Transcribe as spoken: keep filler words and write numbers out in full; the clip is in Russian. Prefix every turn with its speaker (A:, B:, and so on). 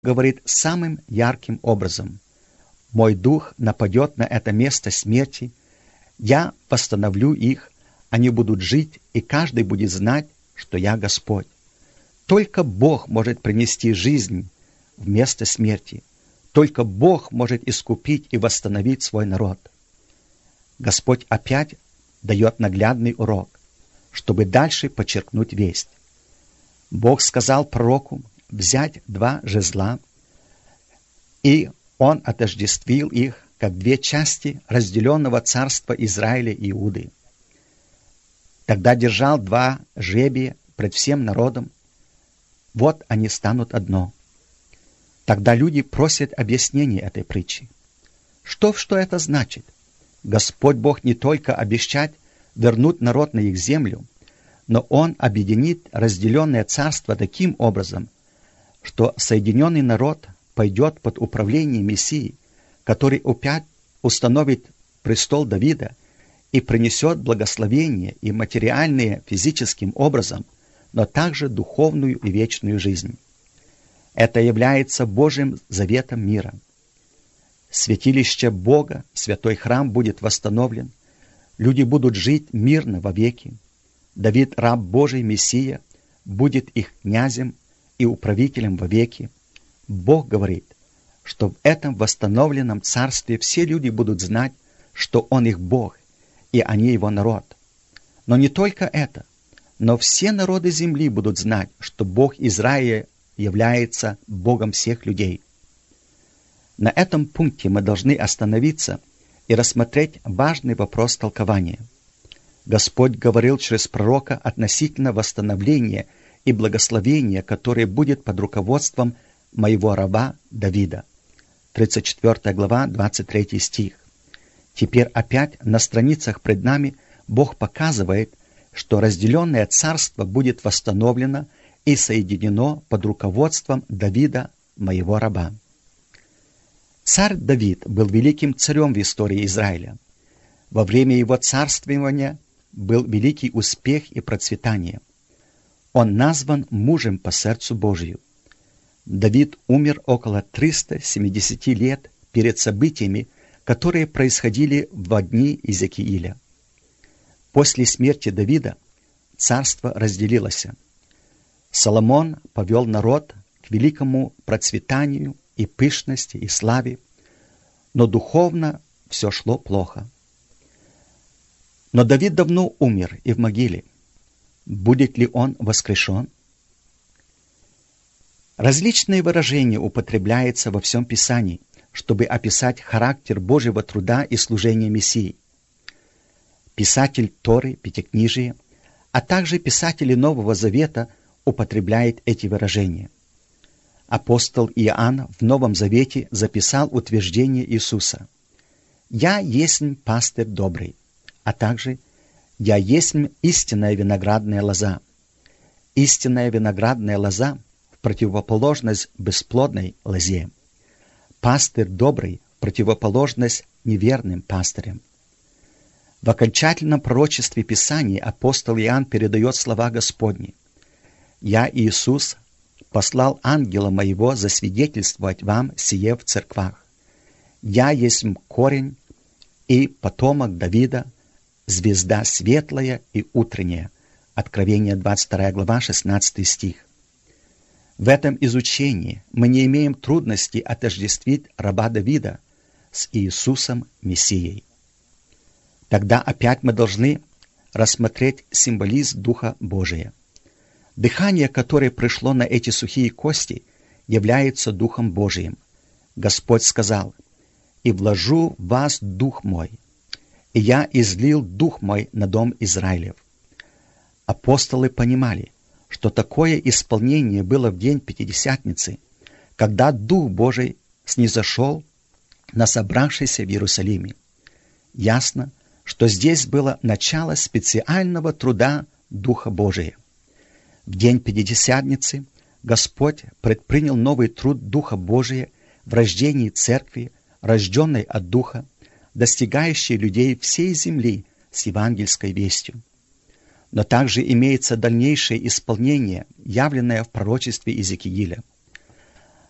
A: говорит самым ярким образом: «Мой дух нападет на это место смерти, я восстановлю их, они будут жить, и каждый будет знать, что я Господь». Только Бог может принести жизнь вместо смерти. Только Бог может искупить и восстановить свой народ. Господь опять дает наглядный урок, чтобы дальше подчеркнуть весть. Бог сказал пророку взять два жезла, и он отождествил их как две части разделенного царства Израиля и Иуды. Тогда держал два жребия пред всем народом, вот они станут одно. Тогда люди просят объяснения этой притчи. Что, что это значит? Господь Бог не только обещает вернуть народ на их землю, но Он объединит разделенное царство таким образом, что соединенный народ пойдет под управление Мессии, который опять установит престол Давида и принесет благословение и материальное физическим образом, но также духовную и вечную жизнь. Это является Божьим заветом мира. Святилище Бога, святой храм будет восстановлен, люди будут жить мирно вовеки. Давид, раб Божий, Мессия, будет их князем и управителем вовеки. Бог говорит, что в этом восстановленном царстве все люди будут знать, что Он их Бог, и они Его народ. Но не только это, но все народы земли будут знать, что Бог Израиля является Богом всех людей. На этом пункте мы должны остановиться и рассмотреть важный вопрос толкования. Господь говорил через пророка относительно восстановления и благословения, которое будет под руководством моего раба Давида. тридцать четвёртая глава, двадцать третий стих. Теперь опять на страницах пред нами Бог показывает, что разделенное царство будет восстановлено и соединено под руководством Давида, моего раба. Царь Давид был великим царем в истории Израиля. Во время его царствования был великий успех и процветание. Он назван мужем по сердцу Божию. Давид умер около триста семьдесят лет перед событиями, которые происходили в дни Иезекииля. После смерти Давида царство разделилось. Соломон повел народ к великому процветанию и пышности, и славе, но духовно все шло плохо. Но Давид давно умер и в могиле. Будет ли он воскрешен? Различные выражения употребляются во всем Писании, чтобы описать характер Божьего труда и служения Мессии. Писатель Торы, Пятикнижия, а также писатели Нового Завета употребляют эти выражения. Апостол Иоанн в Новом Завете записал утверждение Иисуса: «Я есмь пастырь добрый», а также «Я есмь истинная виноградная лоза». Истинная виноградная лоза в противоположность бесплодной лозе. Пастырь добрый в противоположность неверным пастырям. В окончательном пророчестве Писания апостол Иоанн передает слова Господни: «Я, Иисус, послал ангела моего засвидетельствовать вам сие в церквах. Я есть корень и потомок Давида, звезда светлая и утренняя». Откровение двадцать вторая глава, шестнадцатый стих. В этом изучении мы не имеем трудности отождествить раба Давида с Иисусом Мессией. Тогда опять мы должны рассмотреть символизм Духа Божия. Дыхание, которое пришло на эти сухие кости, является Духом Божиим. Господь сказал: «И вложу в вас Дух мой, и я излил Дух мой на дом Израилев». Апостолы понимали, что такое исполнение было в день Пятидесятницы, когда Дух Божий снизошел на собравшийся в Иерусалиме. Ясно, что здесь было начало специального труда Духа Божия. В день Пятидесятницы Господь предпринял новый труд Духа Божия в рождении Церкви, рожденной от Духа, достигающей людей всей земли с евангельской вестью. Но также имеется дальнейшее исполнение, явленное в пророчестве Иезекииля.